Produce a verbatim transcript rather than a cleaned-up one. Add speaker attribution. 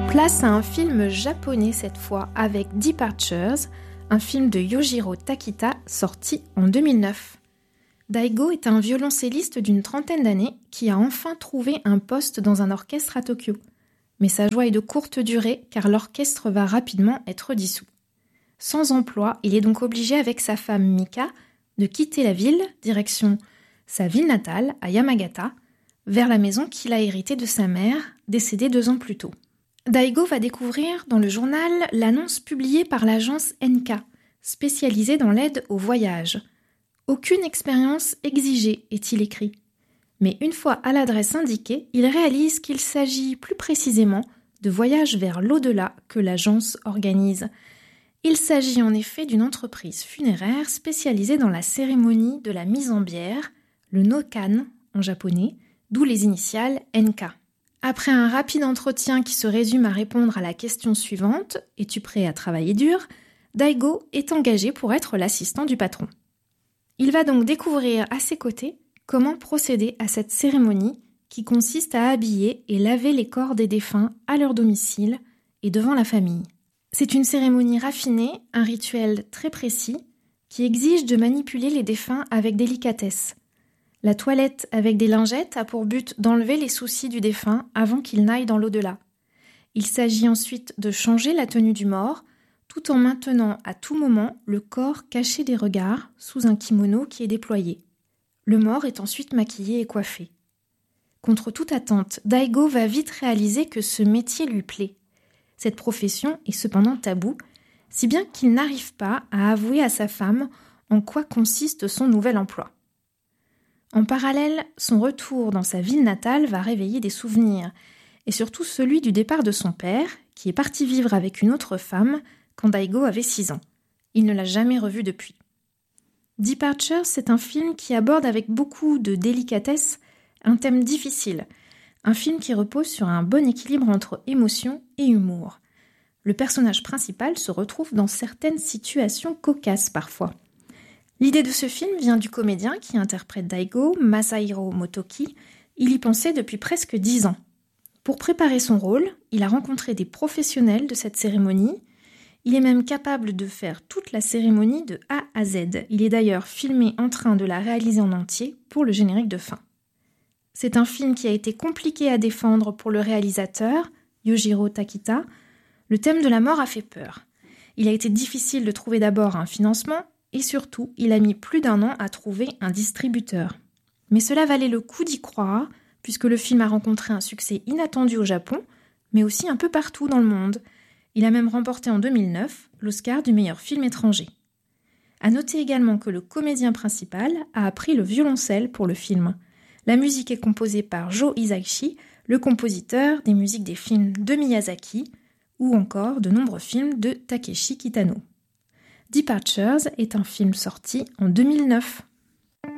Speaker 1: Place à un film japonais cette fois avec Departures, un film de Yojiro Takita sorti en deux mille neuf. Daigo est un violoncelliste d'une trentaine d'années qui a enfin trouvé un poste dans un orchestre à Tokyo. Mais sa joie est de courte durée car l'orchestre va rapidement être dissous. Sans emploi, il est donc obligé avec sa femme Mika de quitter la ville, direction sa ville natale à Yamagata, vers la maison qu'il a héritée de sa mère, décédée deux ans plus tôt. Daigo va découvrir dans le journal l'annonce publiée par l'agence N K, spécialisée dans l'aide au voyage. Aucune expérience exigée, est-il écrit. Mais une fois à l'adresse indiquée, il réalise qu'il s'agit plus précisément de voyages vers l'au-delà que l'agence organise. Il s'agit en effet d'une entreprise funéraire spécialisée dans la cérémonie de la mise en bière, le Nokan en japonais, d'où les initiales N K. Après un rapide entretien qui se résume à répondre à la question suivante « Es-tu prêt à travailler dur ?», Daigo est engagé pour être l'assistant du patron. Il va donc découvrir à ses côtés comment procéder à cette cérémonie qui consiste à habiller et laver les corps des défunts à leur domicile et devant la famille. C'est une cérémonie raffinée, un rituel très précis qui exige de manipuler les défunts avec délicatesse. La toilette avec des lingettes a pour but d'enlever les soucis du défunt avant qu'il n'aille dans l'au-delà. Il s'agit ensuite de changer la tenue du mort, tout en maintenant à tout moment le corps caché des regards sous un kimono qui est déployé. Le mort est ensuite maquillé et coiffé. Contre toute attente, Daigo va vite réaliser que ce métier lui plaît. Cette profession est cependant taboue, si bien qu'il n'arrive pas à avouer à sa femme en quoi consiste son nouvel emploi. En parallèle, son retour dans sa ville natale va réveiller des souvenirs, et surtout celui du départ de son père, qui est parti vivre avec une autre femme quand Daigo avait six ans. Il ne l'a jamais revu depuis. Departures, c'est un film qui aborde avec beaucoup de délicatesse un thème difficile, un film qui repose sur un bon équilibre entre émotion et humour. Le personnage principal se retrouve dans certaines situations cocasses parfois. L'idée de ce film vient du comédien qui interprète Daigo, Masahiro Motoki. Il y pensait depuis presque dix ans. Pour préparer son rôle, il a rencontré des professionnels de cette cérémonie. Il est même capable de faire toute la cérémonie de A à Z. Il est d'ailleurs filmé en train de la réaliser en entier pour le générique de fin. C'est un film qui a été compliqué à défendre pour le réalisateur, Yojiro Takita. Le thème de la mort a fait peur. Il a été difficile de trouver d'abord un financement, et surtout, il a mis plus d'un an à trouver un distributeur. Mais cela valait le coup d'y croire, puisque le film a rencontré un succès inattendu au Japon, mais aussi un peu partout dans le monde. Il a même remporté en deux mille neuf l'Oscar du meilleur film étranger. À noter également que le comédien principal a appris le violoncelle pour le film. La musique est composée par Joe Hisaishi, le compositeur des musiques des films de Miyazaki, ou encore de nombreux films de Takeshi Kitano. Departures est un film sorti en deux mille neuf.